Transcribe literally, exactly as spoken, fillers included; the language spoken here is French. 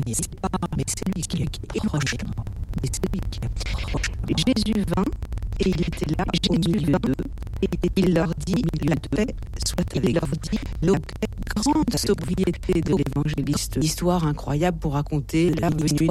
c'est pas, mais c'est lui qui est proche. Mais c'est lui qui est proche. Jésus vint et il était là au milieu d'eux et il leur dit, la paix soit avec leur dit, la grande sobriété de l'évangéliste. Histoire incroyable pour raconter la venue